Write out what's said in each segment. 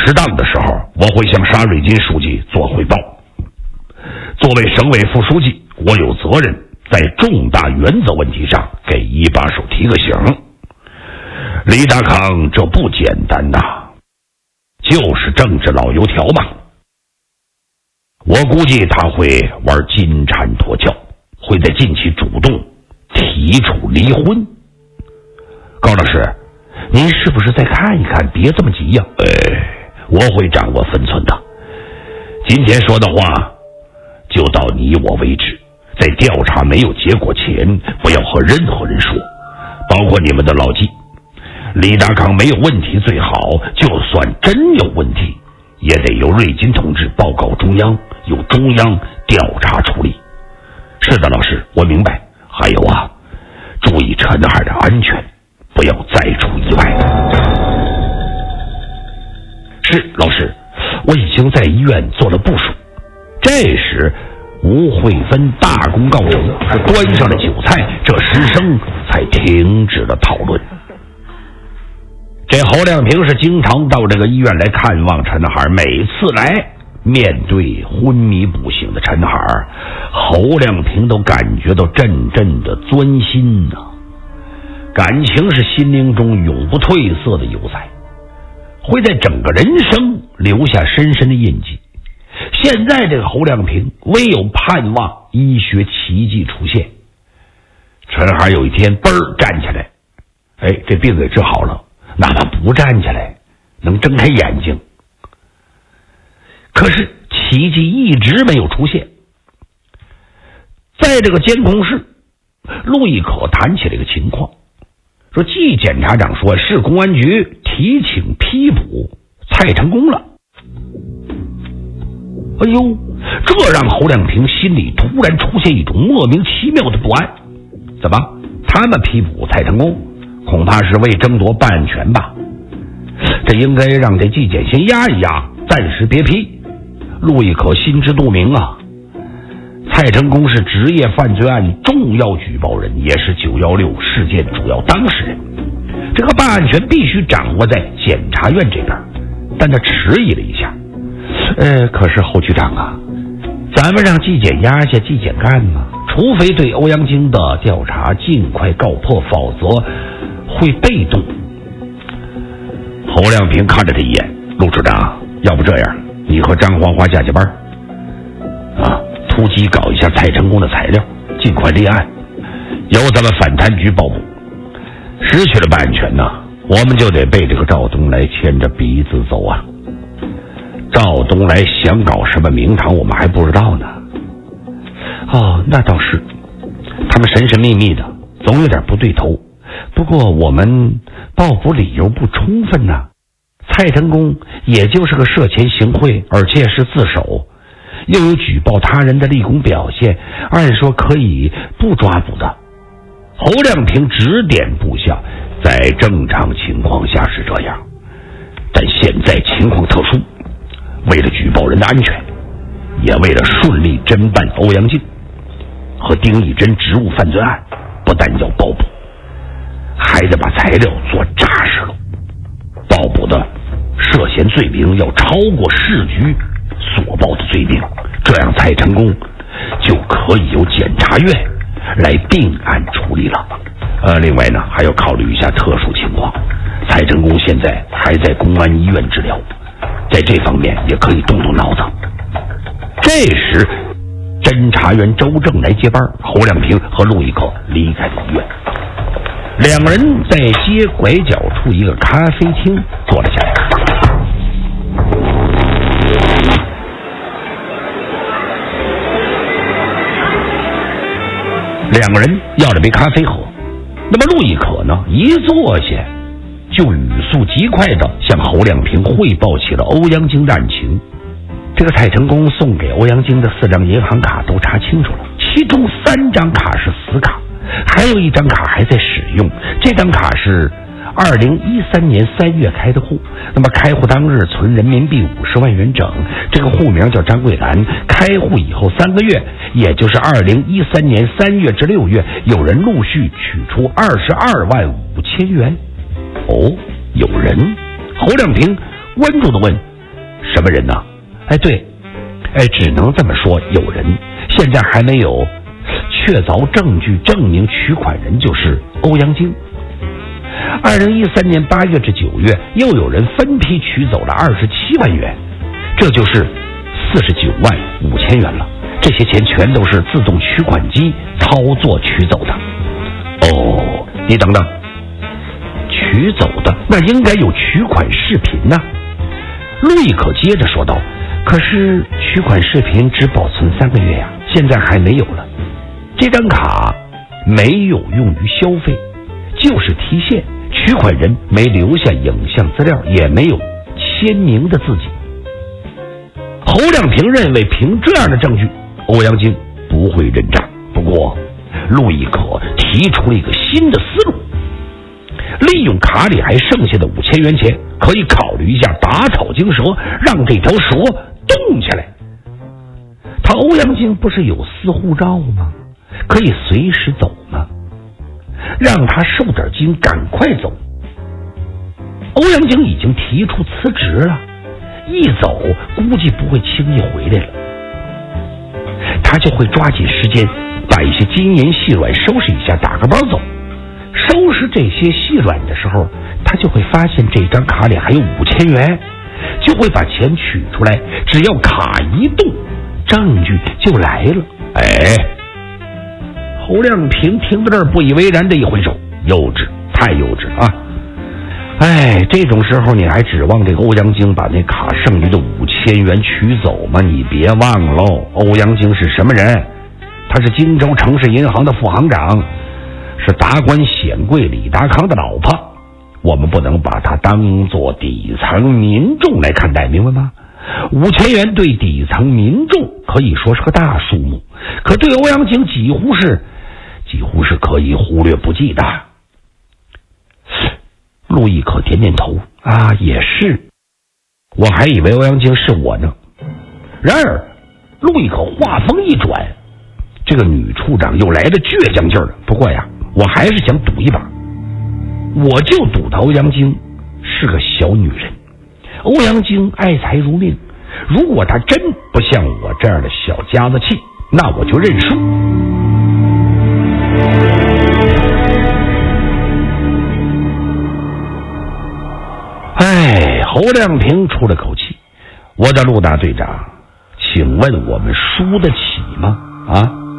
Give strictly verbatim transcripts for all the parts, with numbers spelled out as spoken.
适当的时候，我会向沙瑞金书记做汇报。作为省委副书记，我有责任在重大原则问题上给一把手提个醒。李达康这不简单呐，就是政治老油条嘛。我估计他会玩金蝉脱壳，会在近期主动提出离婚。高老师，您是不是再看一看？别这么急呀！哎，我会掌握分寸的。今天说的话就到你我为止，在调查没有结果前，不要和任何人说，包括你们的老纪。李达康没有问题最好，就算真有问题，也得由瑞金同志报告中央，由中央调查处理。是的，老师，我明白。还有啊，注意陈海的安全，不要再出意外。是，老师，我已经在医院做了部署。这时吴慧芬大功告成，是端上了酒菜，这师生才停止了讨论。这侯亮平是经常到这个医院来看望陈海，每次来面对昏迷不醒的陈海，侯亮平都感觉到阵阵的钻心啊，感情是心灵中永不褪色的油彩，会在整个人生留下深深的印记。现在这个侯亮平唯有盼望医学奇迹出现。陈海有一天嘣儿站起来，哎，这病给治好了，哪怕不站起来，能睁开眼睛。可是奇迹一直没有出现。在这个监控室，陆亦可谈起这个情况，说季检察长说市公安局提请批捕蔡成功了。哎呦，这让侯亮平心里突然出现一种莫名其妙的不安。怎么，他们批捕蔡成功，恐怕是为争夺办案权吧？这应该让这纪检先压一压，暂时别批。陆亦可心知肚明啊，蔡成功是职业犯罪案重要举报人，也是九一六事件主要当事人，这个办案权必须掌握在检察院这边。但他迟疑了一下，呃，可是侯局长啊，咱们让纪检压下纪检干嘛？除非对欧阳菁的调查尽快告破，否则会被动。侯亮平看着他一眼，陆处长，要不这样，你和张华华加加班啊，突击搞一下蔡成功的材料，尽快立案，由咱们反贪局报捕。失去了办案权呢，我们就得被这个赵东来牵着鼻子走啊。赵东来想搞什么名堂，我们还不知道呢。哦，那倒是，他们神神秘秘的，总有点不对头。不过我们报捕理由不充分呢。蔡成功也就是个涉嫌行贿，而且是自首，又有举报他人的立功表现，按说可以不抓捕的。侯亮平指点部下，在正常情况下是这样，但现在情况特殊，为了举报人的安全，也为了顺利侦办欧阳菁和丁义珍职务犯罪案，不但要报捕，还得把材料做扎实了。报捕的涉嫌罪名要超过市局所报的罪名，这样蔡成功就可以由检察院来定案处理了。呃，另外呢，还要考虑一下特殊情况，蔡成功现在还在公安医院治疗，在这方面也可以动动脑子。这时侦查员周正来接班，侯亮平和陆亦可离开了医院，两个人在街拐角处一个咖啡厅坐了下来。两个人要了杯咖啡喝，那么陆亦可呢，一坐下就语速极快的向侯亮平汇报起了欧阳菁的案情。这个蔡成功送给欧阳菁的四张银行卡都查清楚了，其中三张卡是死卡，还有一张卡还在使用。这张卡是二零一三年三月开的户，那么开户当日存人民币五十万元整，这个户名叫张桂兰。开户以后三个月，也就是二零一三年三月至六月，有人陆续取出二十二万五千元。哦，有人？侯亮平关注的问： 什么人呢？哎，对，哎，只能这么说，有人。现在还没有确凿证据证明取款人就是欧阳菁。二零一三年八月至九月，又有人分批取走了二十七万元，这就是四十九万五千元了。这些钱全都是自动取款机操作取走的。哦，你等等，取走的那应该有取款视频呢。陆亦可接着说道：“可是取款视频只保存三个月呀，现在还没有了。这张卡没有用于消费，就是提现，取款人没留下影像资料，也没有签名的字迹。”侯亮平认为，凭这样的证据，欧阳菁不会认账。不过，陆亦可提出了一个新的思路，利用卡里还剩下的五千元钱，可以考虑一下打草惊蛇，让这条蛇动起来。他欧阳菁不是有私护照吗？可以随时走吗？让他受点惊，赶快走。欧阳菁已经提出辞职了，一走估计不会轻易回来了。他就会抓紧时间把一些金银细软收拾一下，打个包走。收拾这些细软的时候，他就会发现这张卡里还有五千元，就会把钱取出来，只要卡一动，证据就来了。哎，侯亮平听到这儿不以为然的一挥手，幼稚，太幼稚啊！哎，这种时候你还指望这个欧阳菁把那卡剩余的五千元取走吗？你别忘了，欧阳菁是什么人？他是荆州城市银行的副行长，是达官显贵李达康的老婆。我们不能把他当作底层民众来看待，明白吗？五千元对底层民众可以说是个大数目，可对欧阳菁几乎是几乎是可以忽略不计的。陆亦可点点头，啊，也是，我还以为欧阳菁是我呢。然而陆亦可话锋一转，这个女处长又来了倔强劲儿了。不过呀，我还是想赌一把，我就赌他欧阳菁是个小女人。欧阳菁爱财如命，如果她真不像我这样的小家子气，那我就认输。哎，侯亮平出了口气，我的陆大队长，请问我们输得起吗？啊？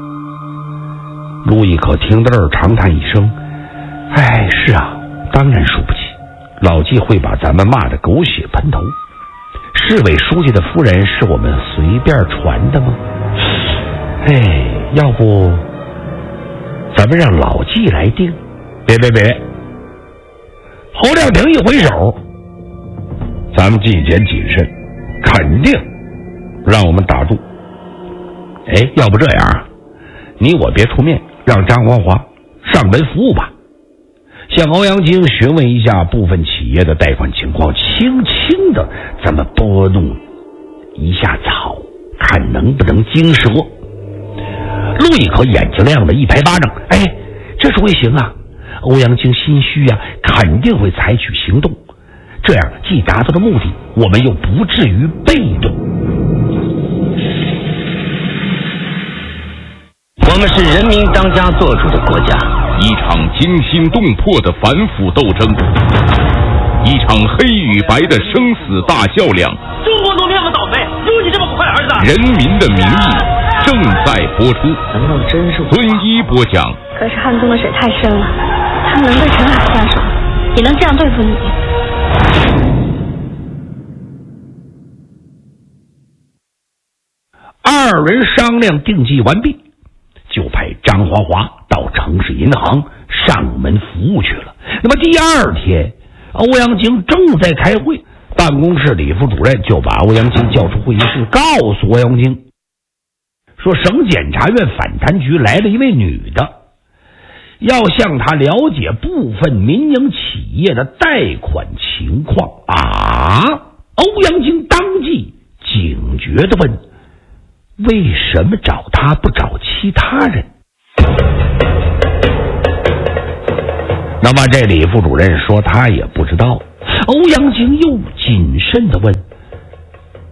陆亦可听到这儿长叹一声，哎，是啊，当然输不起，老纪会把咱们骂得狗血喷头。市委书记的夫人是我们随便传的吗？哎，要不咱们让老纪来定？别别别！侯亮平一挥手，咱们纪检谨慎，肯定让我们打住。哎，要不这样，你我别出面，让张华华上门服务吧。向欧阳菁询问一下部分企业的贷款情况，轻轻的咱们拨弄一下草，看能不能惊蛇。陆亦可眼睛亮的一拍巴掌，哎，这主意行啊！欧阳菁心虚啊，肯定会采取行动，这样既达到了目的，我们又不至于被动。 我们是人民当家作主的国家， 一场惊心动魄的反腐斗争，一场黑与白的生死大较量。 中国农民那么倒霉，有你这么坏儿子！ 人民的名义正在播出。 难道真是孙一播讲。 可是汉中的水太深了，他们能对陈海下手，也能这样对付你。 二人商量定计完毕，就派张华华到城市银行上门服务去了。那么第二天，欧阳菁正在开会，办公室李副主任就把欧阳菁叫出会议室，告诉欧阳菁说，省检察院反贪局来了一位女的，要向他了解部分民营企业的贷款情况啊！欧阳菁当即警觉地问，为什么找他不找其他人？那么这李副主任说他也不知道。欧阳菁又谨慎地问，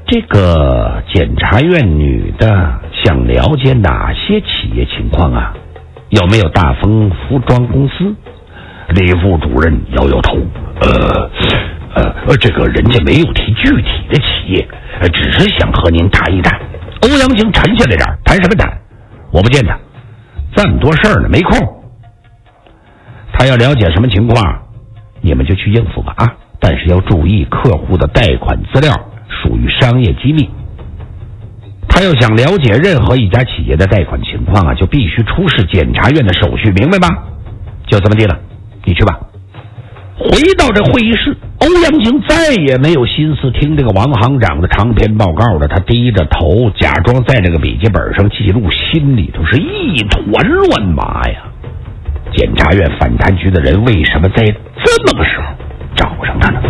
这个检察院女的想了解哪些企业情况啊？有没有大丰服装公司？李副主任摇摇头，呃呃，这个人家没有提具体的企业，只是想和您谈一谈。欧阳靖沉下来点，谈什么谈？我不见他，这么多事儿呢，没空。他要了解什么情况，你们就去应付吧啊！但是要注意，客户的贷款资料属于商业机密。他要想了解任何一家企业的贷款情况啊，就必须出示检察院的手续，明白吗？就这么地了，你去吧。回到这会议室，欧阳靖再也没有心思听这个王行长的长篇报告了。他低着头，假装在这个笔记本上记录，心里头是一团乱麻呀。检察院反贪局的人为什么在这么个时候找上他呢？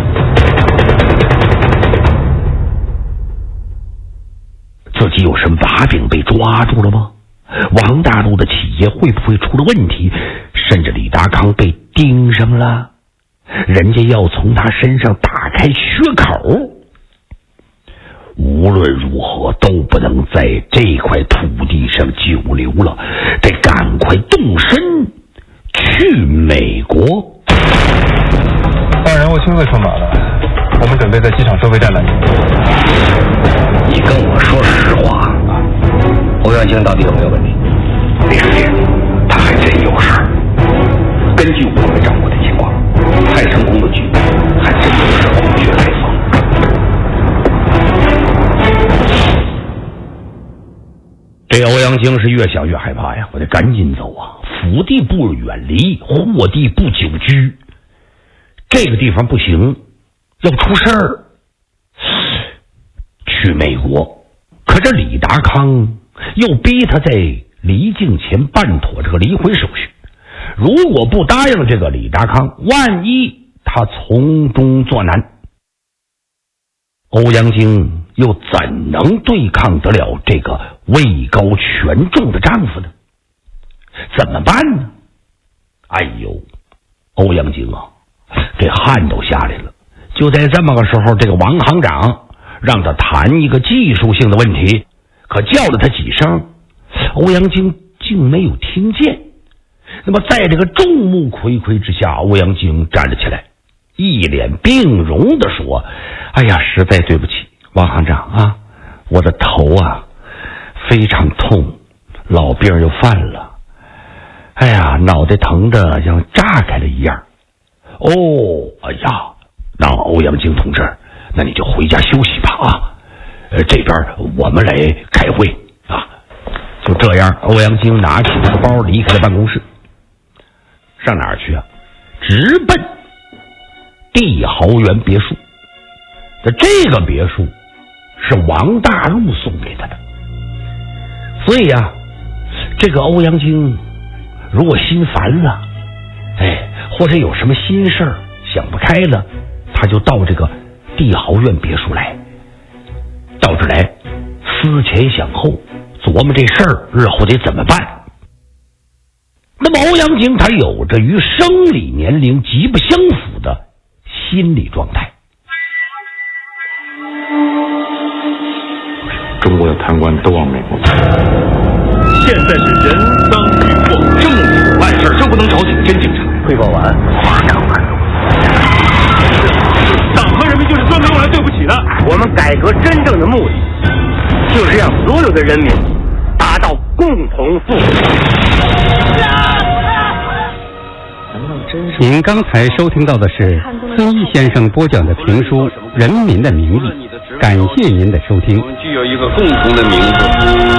自己有什么把柄被抓住了吗？王大陆的企业会不会出了问题？甚至李达康被盯上了，人家要从他身上打开缺口。无论如何都不能在这块土地上久留了，得赶快动身去美国。 大人，我亲自出马了，我们准备在机场收费站拦你。 你跟我说实话，欧阳靖到底有没有问题？ 李书记，他还真有事儿。根据我们掌握的情况，蔡成功的局还真不是空穴来风。这欧阳靖是越想越害怕呀，我得赶紧走啊！福地不远离，祸地不久居。这个地方不行，要出事儿。去美国，可这李达康又逼他在离境前办妥这个离婚手续。如果不答应这个李达康，万一他从中作难，欧阳靖又怎能对抗得了这个位高权重的丈夫呢？怎么办呢？哎呦，欧阳靖啊，这汗都下来了。就在这么个时候，这个王行长让他谈一个技术性的问题，可叫了他几声，欧阳靖竟没有听见。那么在这个众目睽睽之下，欧阳靖站了起来，一脸病容地说：哎呀，实在对不起，王行长啊，我的头啊非常痛，老病又犯了，哎呀，脑袋疼得像炸开了一样。哦，哎呀，那欧阳靖同志，那你就回家休息吧啊！呃，这边我们来开会啊。就这样，欧阳靖拿起这个包离开了办公室，上哪儿去啊？直奔帝豪园别墅。那这个别墅是王大陆送给他的，所以啊，这个欧阳靖如果心烦了，哎，或者有什么心事儿想不开了，他就到这个帝豪苑别墅来，到这来思前想后，琢磨这事儿日后得怎么办。那么欧阳靖他有着与生理年龄极不相符的心理状态。 中国的贪官都往美国跑。 现在是人赃俱获，政府办事就不能找顶尖警察。 汇报完，马上办公。 党和人民就是专门用来对不起的。 我们改革真正的目的，就是让所有的人民达到共同富裕。 您刚才收听到的是孙一先生播讲的评书《人民的名义》，感谢您的收听。 我们具有一个共同的名字。